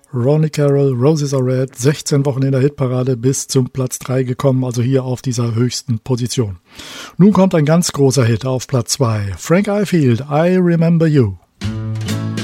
Ronnie Carroll, Roses Are Red, 16 Wochen in der Hitparade bis zum Platz 3 gekommen, also hier auf dieser höchsten Position. Nun kommt ein ganz großer Hit auf Platz 2. Frank Ifield, I Remember You.